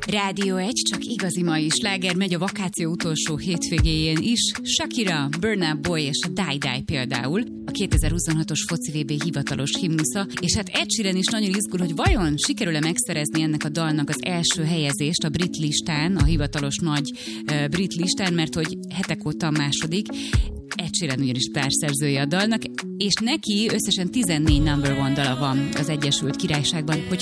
Rádió 1, csak igazi mai sláger megy a vakáció utolsó hétvégéjén is. Shakira, Burna Boy és a Die Die például. A 2026-os foci VB hivatalos himnusza, és hát Ed Sheeran is nagyon izgul, hogy vajon sikerül-e megszerezni ennek a dalnak az első helyezést a brit listán, a hivatalos nagy brit listán, mert hogy hetek óta a második. Ed Sheeran ugyanis társszerzője a dalnak, és neki összesen 14 number one dala van az Egyesült Királyságban. Hogy